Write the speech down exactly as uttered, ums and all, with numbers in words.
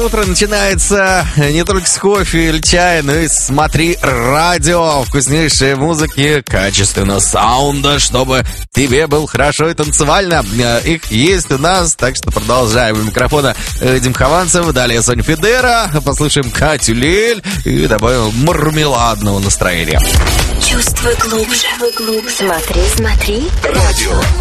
утро начинается не только с кофе или чая, но и смотри радио. Вкуснейшие музыки, качественно саунда, чтобы тебе было хорошо и танцевально. Их есть у нас, так что продолжаем. У микрофона Дим Хованцев, далее Соня Федера. Послушаем Катю Лель и добавим мармеладного настроения. Чувствуй глубже, глубже. Смотри, смотри. Радио